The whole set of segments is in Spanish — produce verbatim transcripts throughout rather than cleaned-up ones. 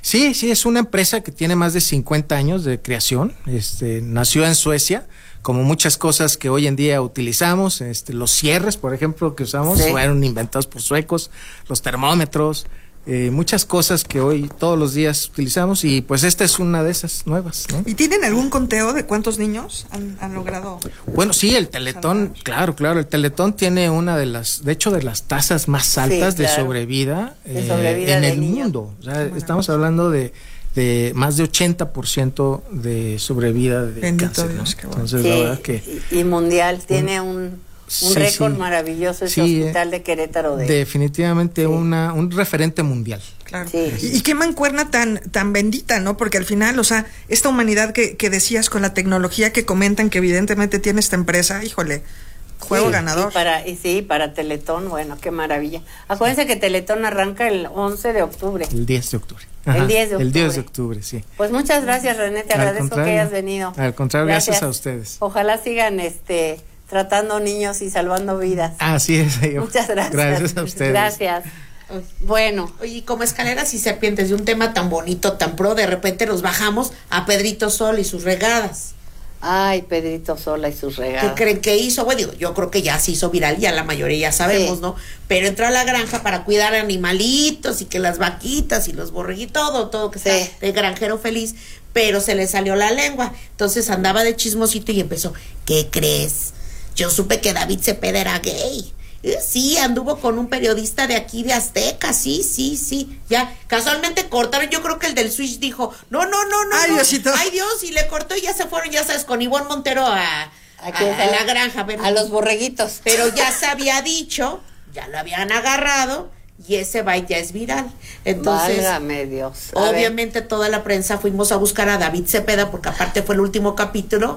Sí, sí, es una empresa que tiene más de cincuenta años de creación. Este, nació en Suecia, como muchas cosas que hoy en día utilizamos. Este, los cierres, por ejemplo, que usamos, sí, fueron inventados por suecos, los termómetros, eh, muchas cosas que hoy todos los días utilizamos, y pues esta es una de esas nuevas, ¿no? ¿Y tienen algún conteo de cuántos niños han, han logrado? Bueno, sí, el Teletón, salvar? claro, claro, el Teletón tiene una de las, de hecho, de las tasas más altas, sí, claro, de sobrevida, de sobrevida eh, en de el niño. mundo. O sea, estamos hablando de de más de ochenta por ciento de sobrevida de Bendito cáncer, Dios, ¿no? qué bueno. Entonces, Sí, la verdad que... Y, y mundial, un, tiene un, un sí, récord sí, maravilloso ese sí, hospital de Querétaro. De, definitivamente sí, una un referente mundial. Claro. Sí. Y, y qué mancuerna tan tan bendita, ¿no? Porque al final, o sea, esta humanidad que, que decías con la tecnología que comentan que evidentemente tiene esta empresa, híjole, juego sí, ganador. Y para, y sí, para Teletón, bueno, qué maravilla. Acuérdense que Teletón arranca el once de octubre. El diez de octubre. Ajá, el diez de octubre. El diez de octubre, sí. Pues muchas gracias, René, te Al agradezco que hayas venido. Al contrario, gracias, gracias a ustedes. Ojalá sigan este tratando niños y salvando vidas. Así es. Yo. Muchas gracias. Gracias a ustedes. Gracias. Bueno. Oye, como Escaleras y Serpientes, de un tema tan bonito, tan pro, de repente nos bajamos a Pedrito Sol y sus regadas. Ay, Pedrito Sola y sus regadas. ¿Qué creen que hizo? Bueno, digo, yo creo que ya se hizo viral, ya la mayoría ya sabemos, sí, ¿no? Pero entró a la granja para cuidar animalitos y que las vaquitas y los borreguitos, todo, todo que sea, sí, de granjero feliz, pero se le salió la lengua. Entonces andaba de chismosito y empezó, ¿qué crees? Yo supe que David Cepeda era gay. Sí, anduvo con un periodista de aquí de Azteca, sí, sí, sí, ya, casualmente cortaron, yo creo que el del Switch dijo, no, no, no, no, ay, no, Diosito, ay Dios, y le cortó y ya se fueron, ya sabes, con Ivonne Montero a, a, a, a la granja, a, a los borreguitos, pero ya se había dicho, ya lo habían agarrado, y ese baile ya es viral, entonces, válgame Dios, a obviamente ver, toda la prensa fuimos a buscar a David Cepeda, porque aparte fue el último capítulo,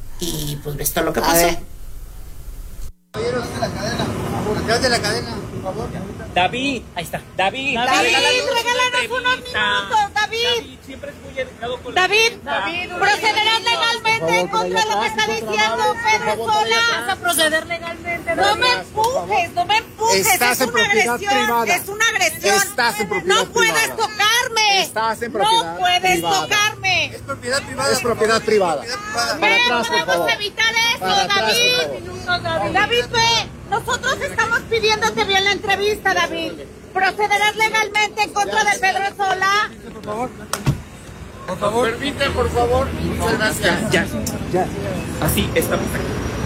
y pues esto es lo que pasó. Caballeros de la cadena, por favor. Detrás de la cadena, por favor. David, ahí está. David, David, David regálanos unos minutos, David. David, siempre es muy educado con David, la David, procederás legalmente en contra de lo que está diciendo Pedro Sola. Vas a proceder legalmente. No me empujes, no me empujes. Estás es en una propiedad agresión, privada. es una agresión. Estás en propiedad no puedes privada. tocarme. Estás en propiedad No puedes privada. tocarme. Es propiedad privada. Es propiedad privada. Para atrás, por favor. Podemos evitar eso, Para atrás, David. por David. David, ve. Nosotros estamos pidiéndote bien la entrevista, David. ¿Procederás legalmente en contra de Pedro Sola? Por favor. Por favor. Permite, por favor. Muchas gracias. Ya, ya. Así está perfecto.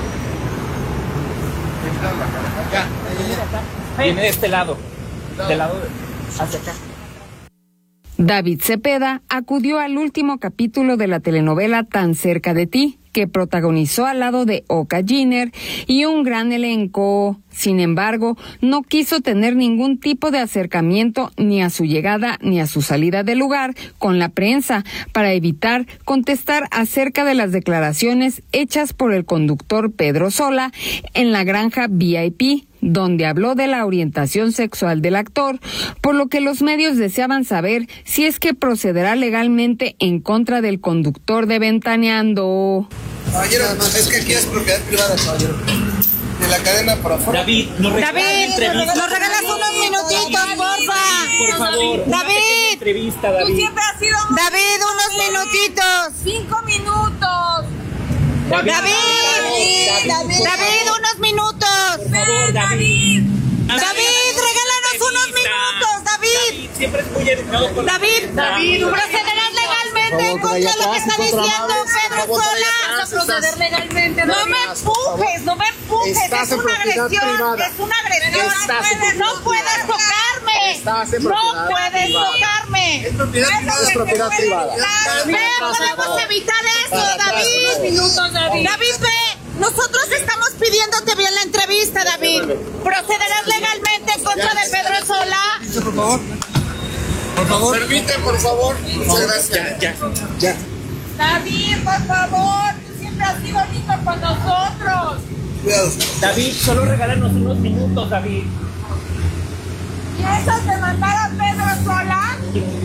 Ya. Viene de este lado. Del lado de... hacia acá. David Cepeda acudió al último capítulo de la telenovela Tan cerca de ti, que protagonizó al lado de Oka Giner y un gran elenco. Sin embargo, no quiso tener ningún tipo de acercamiento ni a su llegada ni a su salida del lugar con la prensa para evitar contestar acerca de las declaraciones hechas por el conductor Pedro Sola en la granja V I P, donde habló de la orientación sexual del actor, por lo que los medios deseaban saber si es que procederá legalmente en contra del conductor de Ventaneando. Caballero, es que aquí es propiedad privada, caballero. De la cadena para afuera. David, nos regalas David, entrevista. nos regalas unos minutitos, porfa. Por favor, una David. pequeña entrevista, David. Tú siempre has sido un... David, unos minutitos. Cinco minutos. David, David, David, David, unos minutos. Por favor, David. David, regálanos unos minutos, David. David, siempre es muy educado con David, David, procederás legalmente en contra de lo que está diciendo Pedro Sola. Vas a proceder legalmente. No me empujes, no me empujes. Estás Es en una propiedad agresión, privada. es una agresión. Estás en propiedad No puedes tocarme. Estás en No propiedad puedes privada. tocarme. Es propiedad privada, es propiedad privada. Ve, podemos evitar eso, David. David, ve, nosotros estamos pidiéndote bien la entrevista, David. ¿Procederás legalmente en contra de Pedro Sola? Por favor. Por favor. Permite, por favor. Muchas gracias. Ya, Ya. David, por favor, tú siempre has sido lindo con nosotros. Cuidado. David, solo regálanos unos minutos, David. ¿Piensas demandar a Pedro Sola?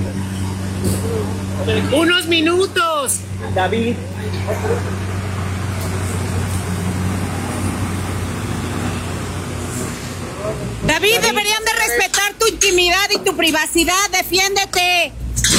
Unos minutos. David. David, deberían de respetar tu intimidad y tu privacidad. Defiéndete.